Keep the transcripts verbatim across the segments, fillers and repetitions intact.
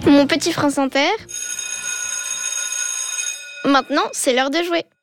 Mon petit France Inter. Maintenant, c'est l'heure de jouer.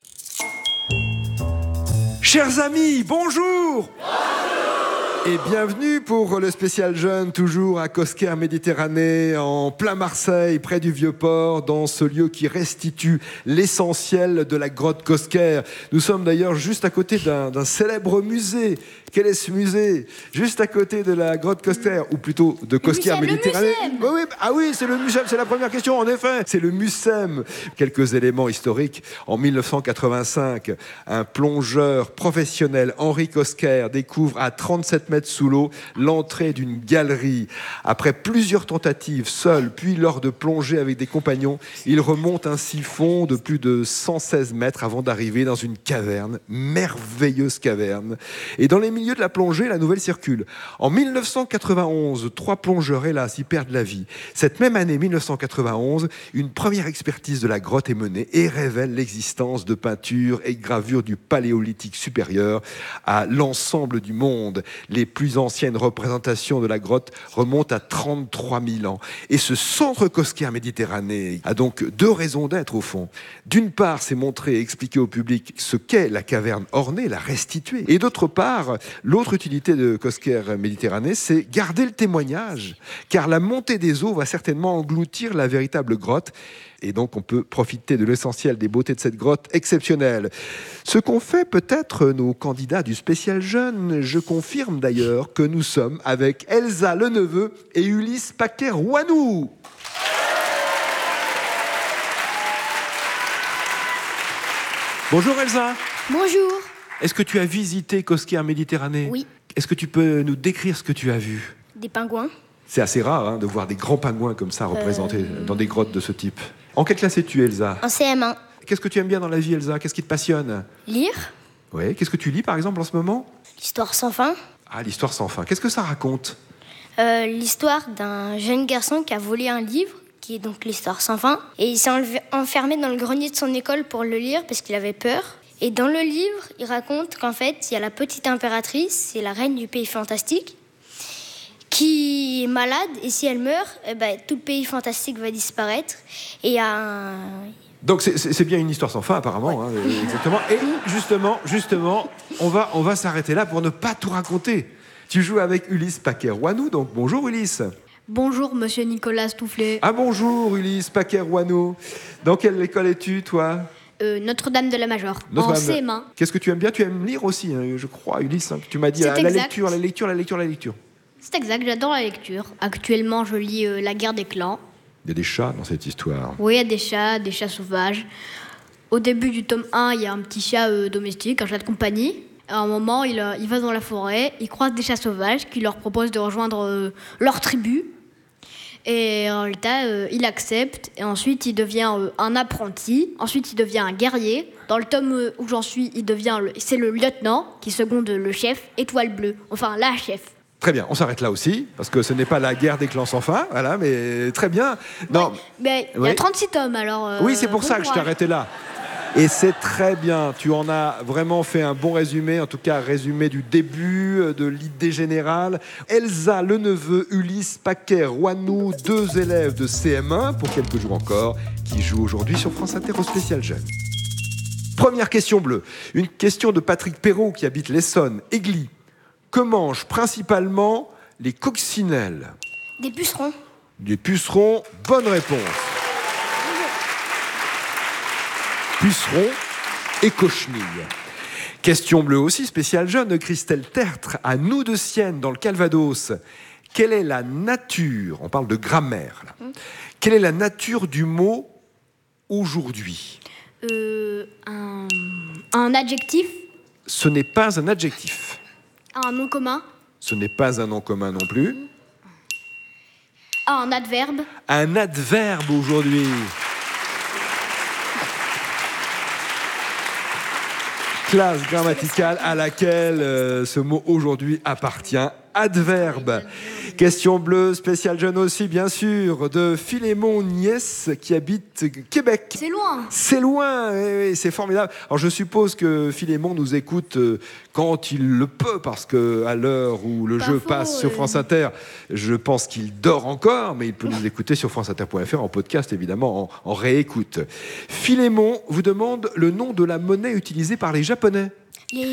Chers amis, bonjour. Et bienvenue pour le spécial jeune, toujours à Cosquer Méditerranée, en plein Marseille, près du Vieux-Port, dans ce lieu qui restitue l'essentiel de la grotte Cosquer. Nous sommes d'ailleurs juste à côté d'un, d'un célèbre musée. Quel est ce musée? Juste à côté de la grotte Cosquer, ou plutôt de Cosquer Méditerranée. Oui, oui, ah oui, c'est le Mucem, c'est la première question, en effet. C'est le Mucem. Quelques éléments historiques. En mille neuf cent quatre-vingt-cinq, un plongeur professionnel, Henri Cosquer, découvre à trente-sept mètres sous l'eau l'entrée d'une galerie. Après plusieurs tentatives, seul, puis lors de plongées avec des compagnons, il remonte un siphon de plus de cent seize mètres avant d'arriver dans une caverne, merveilleuse caverne. Et dans les milieu de la plongée, la nouvelle circule. En mille neuf cent quatre-vingt-onze, trois plongeurs, hélas, y perdent la vie. Cette même année, mille neuf cent quatre-vingt-onze, une première expertise de la grotte est menée et révèle l'existence de peintures et gravures du Paléolithique supérieur à l'ensemble du monde. Les plus anciennes représentations de la grotte remontent à trente-trois mille ans. Et ce centre Cosquer Méditerranée a donc deux raisons d'être, au fond. D'une part, c'est montrer et expliquer au public ce qu'est la caverne ornée, la restituer. Et d'autre part, l'autre utilité de Cosquer Méditerranée, c'est garder le témoignage, car la montée des eaux va certainement engloutir la véritable grotte, et donc on peut profiter de l'essentiel des beautés de cette grotte exceptionnelle. Ce qu'ont fait peut-être nos candidats du spécial jeune, je confirme d'ailleurs que nous sommes avec Elsa Leneveu et Ulysse Paquet-Rouanou. Bonjour Elsa. Bonjour. Est-ce que tu as visité Cosquer Méditerranée? Oui. Est-ce que tu peux nous décrire ce que tu as vu? Des pingouins. C'est assez rare hein, de voir des grands pingouins comme ça représentés euh... dans des grottes de ce type. En quelle classe es-tu, Elsa? En C M un. Qu'est-ce que tu aimes bien dans la vie, Elsa? Qu'est-ce qui te passionne? Lire. Oui. Qu'est-ce que tu lis, par exemple, en ce moment? L'histoire sans fin. Ah, l'histoire sans fin. Qu'est-ce que ça raconte? euh, L'histoire d'un jeune garçon qui a volé un livre, qui est donc l'histoire sans fin. Et il s'est enlevé, enfermé dans le grenier de son école pour le lire parce qu'il avait peur. Et dans le livre, il raconte qu'en fait, il y a la petite impératrice, c'est la reine du pays fantastique, qui est malade, et si elle meurt, eh ben, tout le pays fantastique va disparaître. Et il y a un... Donc c'est, c'est bien une histoire sans fin, apparemment, ouais. hein, exactement. Et justement, justement, on va, on va s'arrêter là pour ne pas tout raconter. Tu joues avec Ulysse Paquet-Rouanou, donc bonjour Ulysse. Bonjour, monsieur Nicolas Stoufflet. Ah bonjour Ulysse Paquet-Rouanou. Dans quelle école es-tu, toi? Euh, Notre-Dame de la Major, en C M un. Qu'est-ce que tu aimes bien? Tu aimes lire aussi, hein, je crois, Ulysse. Hein, tu m'as dit la, la lecture, la lecture, la lecture, la lecture. C'est exact, j'adore la lecture. Actuellement, je lis euh, La guerre des clans. Il y a des chats dans cette histoire. Oui, il y a des chats, des chats sauvages. Au début du tome un, il y a un petit chat euh, domestique, un chat de compagnie. À un moment, il, euh, il va dans la forêt, il croise des chats sauvages qui leur proposent de rejoindre euh, leur tribu. Et en réalité, euh, il accepte. Et ensuite, il devient euh, un apprenti. Ensuite, il devient un guerrier. Dans le tome où j'en suis, il devient le, c'est le lieutenant qui seconde le chef, Étoile Bleue. Enfin, la chef. Très bien, on s'arrête là aussi, parce que ce n'est pas la guerre des clans sans fin, voilà, mais très bien. Non, ouais, mais il y a trente-six tomes, alors... Euh, oui, c'est pour bon ça que je t'ai arrêté là. Et c'est très bien, tu en as vraiment fait un bon résumé, en tout cas résumé du début, de l'idée générale. Elsa Leneveu, Ulysse Paquet-Rouanou, deux élèves de C M un, pour quelques jours encore, qui jouent aujourd'hui sur France Inter au spécial jeune. Première question bleue, une question de Patrick Perrault qui habite l'Essonne, Aigli. Que mangent principalement les coccinelles? Des pucerons. Des pucerons, bonne réponse. Pucerons et cochenilles. Question bleue aussi, spéciale jeune de Christelle Tertre, à Nous de Sienne, dans le Calvados. Quelle est la nature, on parle de grammaire, là. Mmh. Quelle est la nature du mot aujourd'hui? euh, un, un adjectif? Ce n'est pas un adjectif. Un nom commun? Ce n'est pas un nom commun non plus. Ah, un adverbe? Un adverbe aujourd'hui. Classe grammaticale à laquelle euh, ce mot aujourd'hui appartient. adverbe. Question bleue, spéciale jeune aussi, bien sûr, de Philémon Niès qui habite Québec. C'est loin. C'est loin, oui, oui, c'est formidable. Alors je suppose que Philémon nous écoute euh, quand il le peut, parce qu'à l'heure où le Pas jeu faux, passe euh. sur France Inter, je pense qu'il dort encore, mais il peut nous écouter sur france inter point f r en podcast, évidemment, en, en réécoute. Philémon vous demande le nom de la monnaie utilisée par les Japonais.